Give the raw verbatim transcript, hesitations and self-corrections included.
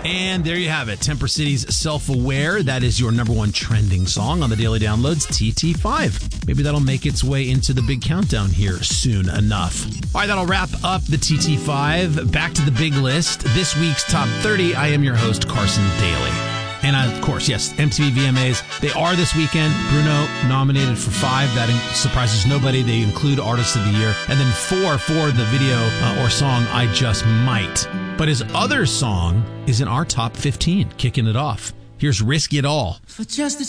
And there you have it. Temper City's Self-Aware. That is your number one trending song on the Daily Downloads, T T five. Maybe that'll make its way into the big countdown here soon enough. All right, that'll wrap up the T T five. Back to the big list. This week's Top thirty. I am your host, Carson Daly. And uh, of course, yes, M T V V M As. They are this weekend. Bruno nominated for five. That in- surprises nobody. They include Artist of the Year. And then four for the video uh, or song, I Just Might. But his other song is in our top fifteen, kicking it off. Here's Risk It All. For just the